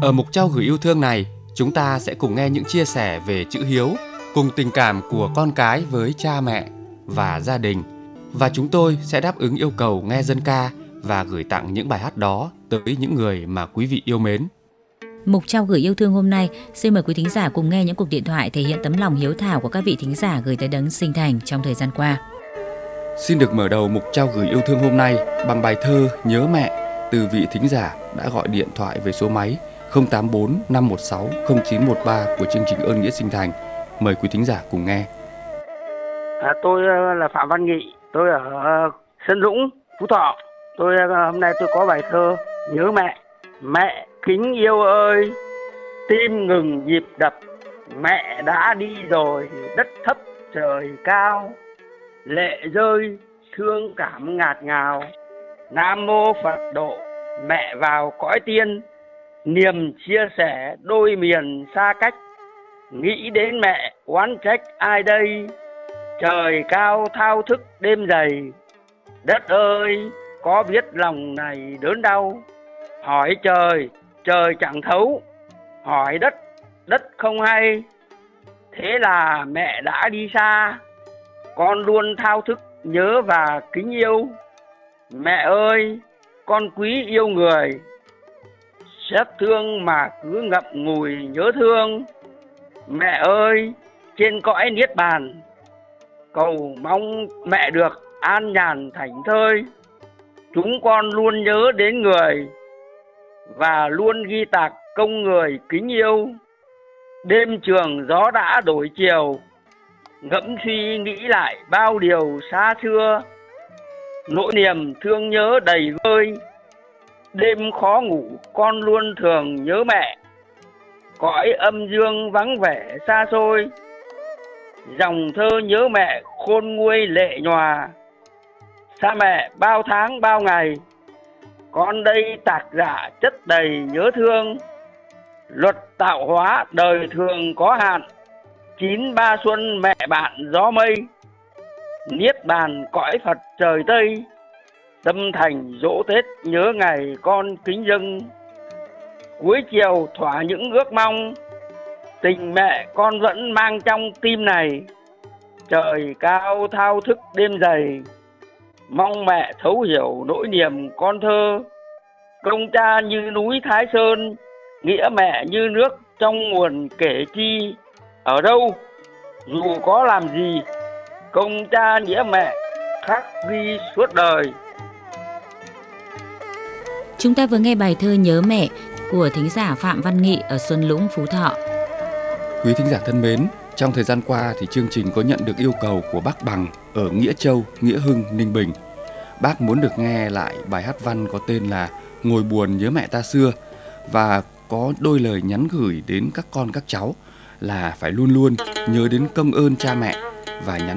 Ở mục trao gửi yêu thương này, chúng ta sẽ cùng nghe những chia sẻ về chữ hiếu, cùng tình cảm của con cái với cha mẹ và gia đình. Và chúng tôi sẽ đáp ứng yêu cầu nghe dân ca và gửi tặng những bài hát đó tới những người mà quý vị yêu mến. Mục trao gửi yêu thương hôm nay, xin mời quý thính giả cùng nghe những cuộc điện thoại thể hiện tấm lòng hiếu thảo của các vị thính giả gửi tới Đấng Sinh Thành trong thời gian qua. Xin được mở đầu mục trao gửi yêu thương hôm nay bằng bài thơ Nhớ Mẹ từ vị thính giả đã gọi điện thoại về số máy 084 516 0913 của chương trình Ơn Nghĩa Sinh Thành. Mời quý thính giả cùng nghe. Tôi là Phạm Văn Nghị, tôi ở Sơn Dũng, Phú Thọ. Hôm nay tôi có bài thơ Nhớ Mẹ. Mẹ kính yêu ơi, tim ngừng nhịp đập, mẹ đã đi rồi, đất thấp trời cao, lệ rơi thương cảm ngạt ngào. Nam mô Phật độ, mẹ vào cõi tiên, niềm chia sẻ đôi miền xa cách. Nghĩ đến mẹ oán trách ai đây, trời cao thao thức đêm dày. Đất ơi, có biết lòng này đớn đau, hỏi trời, trời chẳng thấu, hỏi đất, đất không hay. Thế là mẹ đã đi xa, con luôn thao thức nhớ và kính yêu. Mẹ ơi, con quý yêu người, xót thương mà cứ ngậm ngùi nhớ thương. Mẹ ơi, trên cõi niết bàn, cầu mong mẹ được an nhàn thảnh thơi. Chúng con luôn nhớ đến người và luôn ghi tạc công người kính yêu. Đêm trường gió đã đổi chiều, ngẫm suy nghĩ lại bao điều xa xưa. Nỗi niềm thương nhớ đầy vơi, đêm khó ngủ con luôn thường nhớ mẹ. Cõi âm dương vắng vẻ xa xôi, dòng thơ nhớ mẹ khôn nguôi lệ nhòa. Xa mẹ bao tháng bao ngày, con đây tạc dạ chất đầy nhớ thương. Luật tạo hóa đời thường có hạn, 93 xuân mẹ bạn gió mây. Niết bàn cõi Phật trời Tây, tâm thành dỗ Tết nhớ ngày con kính dâng. Cuối chiều thỏa những ước mong, tình mẹ con vẫn mang trong tim này. Trời cao thao thức đêm dày, mong mẹ thấu hiểu nỗi niềm con thơ. Công cha như núi Thái Sơn, nghĩa mẹ như nước trong nguồn kể chi. Ở đâu, dù có làm gì, công cha nghĩa mẹ khắc ghi suốt đời. Chúng ta vừa nghe bài thơ Nhớ Mẹ của thính giả Phạm Văn Nghị ở Xuân Lũng, Phú Thọ. Quý thính giả thân mến, trong thời gian qua thì chương trình có nhận được yêu cầu của bác Bằng ở Nghĩa Châu, Nghĩa Hưng, Ninh Bình. Bác muốn được nghe lại bài hát văn có tên là Ngồi buồn nhớ mẹ ta xưa và có đôi lời nhắn gửi đến các con các cháu là phải luôn luôn nhớ đến công ơn cha mẹ và nhắn